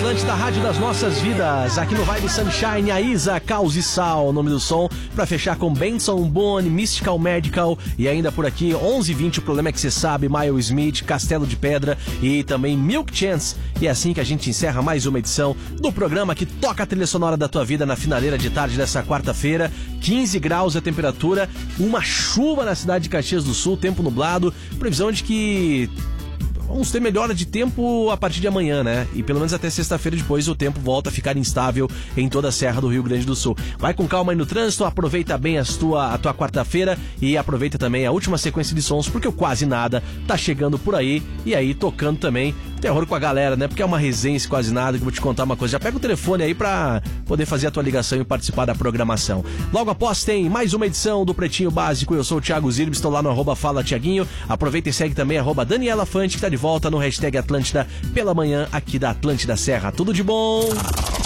Atlântida, Rádio das Nossas Vidas. Aqui no Vibe Sunshine, a Isa, Caos e Sal, o nome do som. Pra fechar com Benson Boone, Mystical Medical. E ainda por aqui, 11h20, o problema é que você sabe, Miles Smith, Castelo de Pedra e também Milk Chance. E é assim que a gente encerra mais uma edição do programa que toca a trilha sonora da tua vida na finaleira de tarde dessa quarta-feira. 15 graus a temperatura, uma chuva na cidade de Caxias do Sul, tempo nublado. Previsão de que vamos ter melhora de tempo a partir de amanhã, né? E pelo menos até sexta-feira depois o tempo volta a ficar instável em toda a Serra do Rio Grande do Sul. Vai com calma aí no trânsito, aproveita bem a tua quarta-feira e aproveita também a última sequência de sons, porque o Quase Nada tá chegando por aí e aí tocando também terror com a galera, né? Porque é uma resenha esse Quase Nada, que eu vou te contar uma coisa. Já pega o telefone aí pra poder fazer a tua ligação e participar da programação. Logo após tem mais uma edição do Pretinho Básico. Eu sou o Thiago Zirb, estou lá no @FalaTiaguinho. Aproveita e segue também @Daniela Fante, que tá de volta no hashtag Atlântida pela manhã aqui da Atlântida Serra. Tudo de bom!